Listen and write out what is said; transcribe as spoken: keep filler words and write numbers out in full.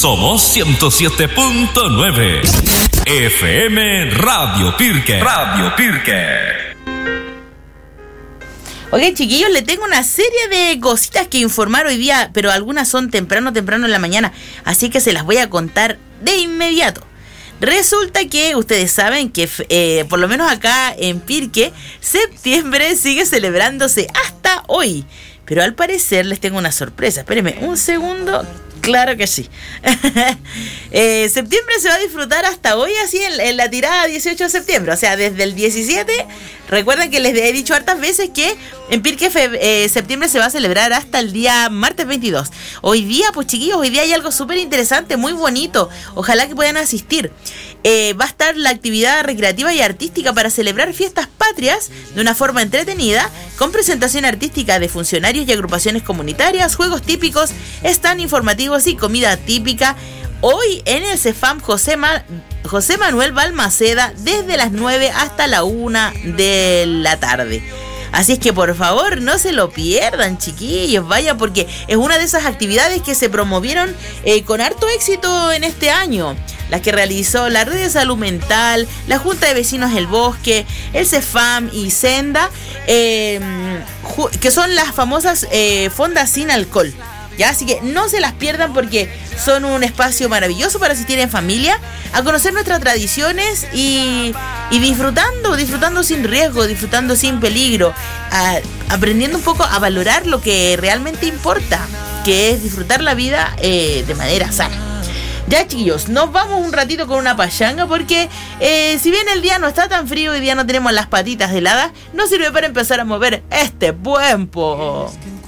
Somos ciento siete punto nueve. F M Radio Pirque. Radio Pirque. Oigan, chiquillos, le tengo una serie de cositas que informar hoy día, pero algunas son temprano, temprano en la mañana, así que se las voy a contar de inmediato. Resulta que ustedes saben que, eh, por lo menos acá en Pirque, septiembre sigue celebrándose hasta hoy. Pero al parecer les tengo una sorpresa. Espérenme un segundo. Claro que sí. eh, septiembre se va a disfrutar hasta hoy, así en, en la tirada dieciocho de septiembre. O sea, desde el diecisiete. Recuerden que les he dicho hartas veces que en Pirque fe, eh, septiembre se va a celebrar hasta el día martes veintidós. Hoy día, pues chiquillos, hoy día hay algo súper interesante, muy bonito. Ojalá que puedan asistir. Eh, va a estar la actividad recreativa y artística para celebrar fiestas patrias de una forma entretenida, con presentación artística de funcionarios y agrupaciones comunitarias, juegos típicos, stand informativos y comida típica. Hoy en el Cefam José, Ma- José Manuel Balmaceda, desde las nueve hasta la una de la tarde. Así es que por favor no se lo pierdan, chiquillos, vaya, porque es una de esas actividades que se promovieron eh, con harto éxito en este año. Las que realizó la Red de Salud Mental, la Junta de Vecinos del Bosque, el Cefam y Senda, eh, ju- que son las famosas eh, fondas sin alcohol. ¿Ya? Así que no se las pierdan porque son un espacio maravilloso para asistir en familia, a conocer nuestras tradiciones y, y disfrutando, disfrutando sin riesgo, disfrutando sin peligro, a, aprendiendo un poco a valorar lo que realmente importa, que es disfrutar la vida eh, de manera sana. Ya, chiquillos, nos vamos un ratito con una pachanga porque eh, si bien el día no está tan frío, hoy día no tenemos las patitas heladas, nos sirve para empezar a mover este buen po.